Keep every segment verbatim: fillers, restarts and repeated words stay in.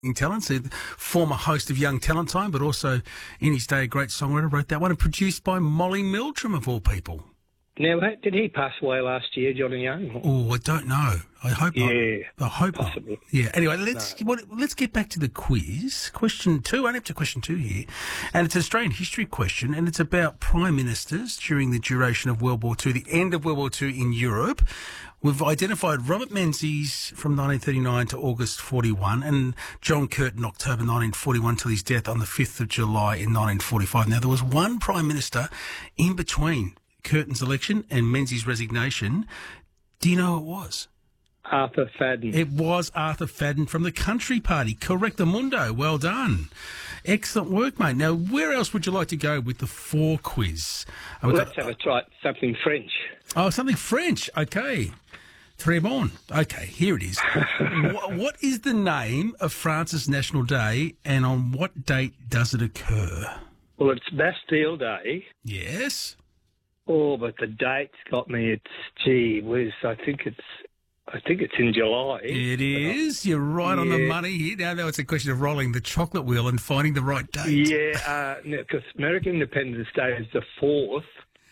Talents, a former host of Young Talent Time, but also in his day a great songwriter, wrote that one and produced by Molly Meldrum of all people. Now, did he pass away last year, Johnny Young? Oh, I don't know. I hope yeah, not. I hope possibly. not. Yeah. Anyway, let's no. what, let's get back to the quiz. Question two. I'm up to question two here, and it's an Australian history question, and it's about prime ministers during the duration of World War Two, the end of World War Two in Europe. We've identified Robert Menzies from nineteen thirty-nine to August forty-one and John Curtin, October nineteen forty-one till his death on the fifth of July in nineteen forty-five. Now, there was one Prime Minister in between Curtin's election and Menzies' resignation. Do you know who it was? Arthur Fadden. It was Arthur Fadden from the Country Party. Correctamundo. Well done. Excellent work, mate. Now, where else would you like to go with the four quiz? Uh, Let's got, have a try at something French. Oh, something French. Okay. Très bon. Okay, here it is. what, what is the name of France's National Day, and on what date does it occur? Well, it's Bastille Day. Yes. Oh, but the date's got me. It's, gee whiz, I think it's... I think it's in July. It is. You're right yeah. on the money here. Now, now it's a question of rolling the chocolate wheel and finding the right date. Yeah, because uh, American Independence Day is the fourth.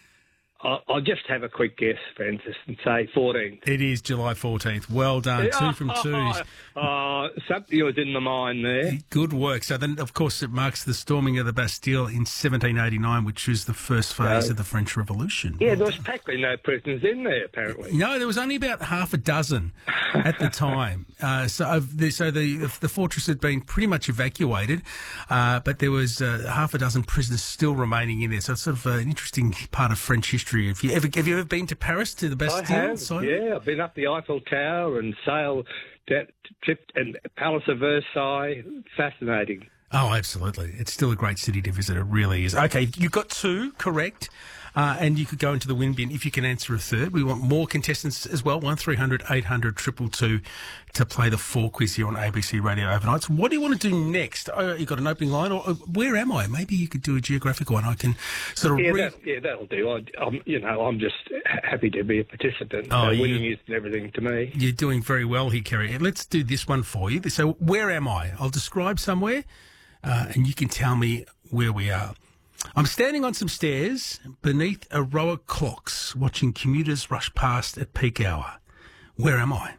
I'll, I'll just have a quick guess, Francis, and say fourteenth. It is July fourteenth. Well done. Two from two. Oh, something was in the mind there. Good work. So then, of course, it marks the storming of the Bastille in seventeen eighty-nine, which was the first phase no. of the French Revolution. Yeah, there was practically no prisoners in there, apparently. No, there was only about half a dozen at the time. Uh, so, the, so the the fortress had been pretty much evacuated, uh, but there was uh, half a dozen prisoners still remaining in there. So it's sort of an interesting part of French history. Have you ever have you ever been to Paris, to the Bastille? I have. So? Yeah, I've been up the Eiffel Tower and sailed that trip and Palace of Versailles. Fascinating. Oh, absolutely. It's still a great city to visit. It really is. Okay, you got two correct. Uh, and you could go into the win bin if you can answer a third. We want more contestants as well. one three hundred eight hundred two two two to play the four quiz here on A B C Radio Overnight. So what do you want to do next? Oh, you got an opening line, or uh, where am I? Maybe you could do a geographical one. I can sort of yeah, re- that, yeah, that'll do. I, I'm, you know, I'm just happy to be a participant. Oh, so winning is everything to me. You're doing very well here, Kerry. Let's do this one for you. So where am I? I'll describe somewhere, uh, and you can tell me where we are. I'm standing on some stairs beneath a row of clocks, watching commuters rush past at peak hour. Where am I?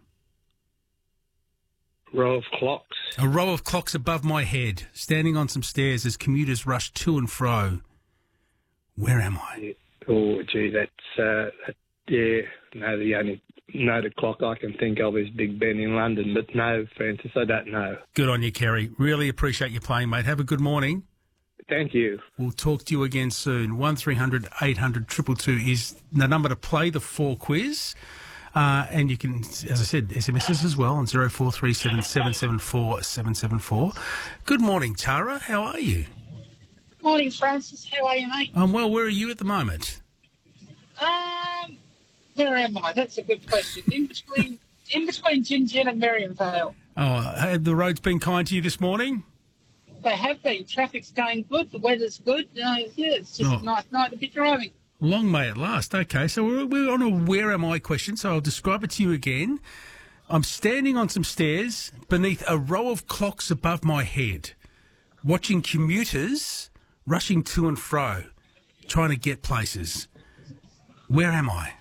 Row of clocks. A row of clocks above my head, standing on some stairs as commuters rush to and fro. Where am I? Yeah. Oh, gee, that's, uh, that, yeah, no, the only noted clock I can think of is Big Ben in London, but no, Francis, I don't know. Good on you, Kerry. Really appreciate you playing, mate. Have a good morning. Thank you. We'll talk to you again soon. one three hundred eight hundred two two two is the number to play the four quiz. Uh, and you can, as I said, S M Ss as well on zero four three seven seven seven four seven seven four. Good morning, Tara. How are you? Morning, Francis. How are you, mate? I'm well. Where are you at the moment? Um, where am I? That's a good question. In between, in between Gin Gin and Miriam Vale. Oh, have the roads been kind to you this morning? They have been. Traffic's going good. The weather's good. Uh, yeah, it's just oh. a nice night to be driving. Long may it last. Okay, so we're, we're on a where am I question, so I'll describe it to you again. I'm standing on some stairs beneath a row of clocks above my head, watching commuters rushing to and fro, trying to get places. Where am I?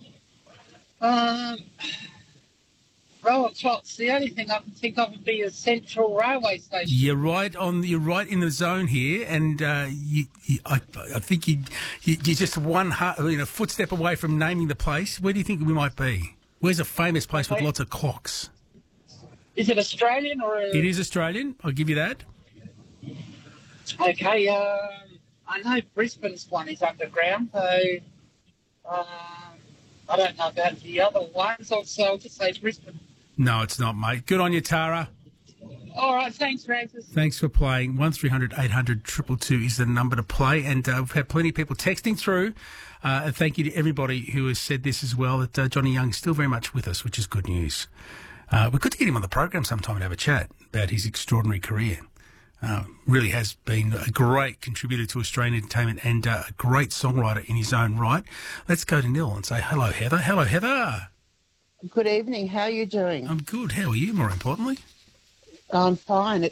Um... Row of clocks. The only thing I can think of would be a central railway station. You're right on. You're right in the zone here, and uh, you, you, I, I think you, you, you're just one you know, footstep away from naming the place. Where do you think we might be? Where's a famous place okay. with lots of clocks? Is it Australian or? A... It is Australian. I'll give you that. Okay. Um, I know Brisbane's one is underground, so um, I don't know about the other ones. I'll, so I'll just say Brisbane. No, it's not, mate. Good on you, Tara. All right, thanks, Francis. Thanks for playing. one three hundred eight hundred two two two is the number to play, and uh, we've had plenty of people texting through. Uh, and thank you to everybody who has said this as well, that uh, Johnny Young's still very much with us, which is good news. Uh, we're good to get him on the program sometime and have a chat about his extraordinary career. Uh, really has been a great contributor to Australian entertainment and uh, a great songwriter in his own right. Let's go to Neil and say hello, Heather. Hello, Heather. Good evening. How are you doing? I'm good. How are you, more importantly? I'm fine.